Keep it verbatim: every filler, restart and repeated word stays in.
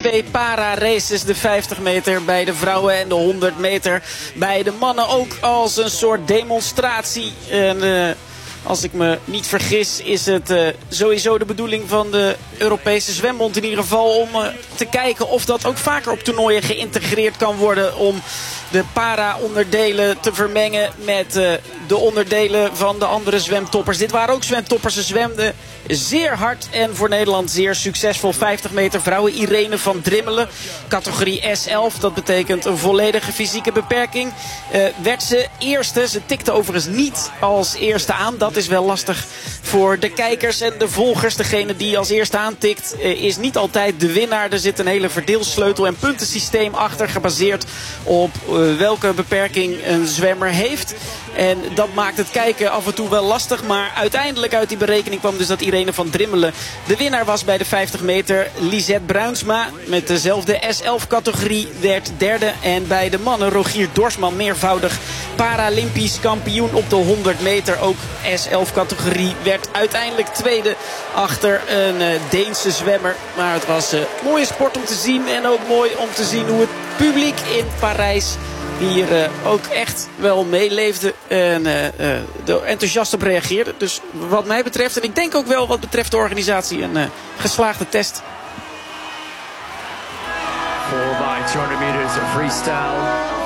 P Para Races, de vijftig meter bij de vrouwen en de honderd meter bij de mannen. Ook als een soort demonstratie. En, uh, als ik me niet vergis is het uh, sowieso de bedoeling van de Europese Zwembond in ieder geval om uh, te kijken of dat ook vaker op toernooien geïntegreerd kan worden. Om de para-onderdelen te vermengen met uh, de onderdelen van de andere zwemtoppers. Dit waren ook zwemtoppers. Ze zwemden zeer hard en voor Nederland zeer succesvol. vijftig meter vrouwen. Irene van Drimmelen, categorie S elf. Dat betekent een volledige fysieke beperking. Uh, werd ze eerste. Ze tikte overigens niet als eerste aan. Dat is wel lastig voor de kijkers en de volgers. Degene die als eerste aantikt uh, is niet altijd de winnaar. Er zit een hele verdeelsleutel en puntensysteem achter, gebaseerd op uh, welke beperking een zwemmer heeft. En dat maakt het kijken af en toe wel lastig. Maar uiteindelijk uit die berekening kwam dus dat Irene van Drimmelen de winnaar was bij de vijftig meter. Lisette Bruinsma met dezelfde S elf categorie werd derde. En bij de mannen Rogier Dorsman, meervoudig Paralympisch kampioen op de honderd meter. Ook S elf categorie, werd uiteindelijk tweede achter een uh, Deense zwemmer. Maar het was een uh, mooie sport om te zien. En ook mooi om te zien hoe het publiek in Parijs hier uh, ook echt wel meeleefde en uh, uh, er enthousiast op reageerde. Dus wat mij betreft, en ik denk ook wel wat betreft de organisatie, een uh, geslaagde test. four by two hundred meters of freestyle.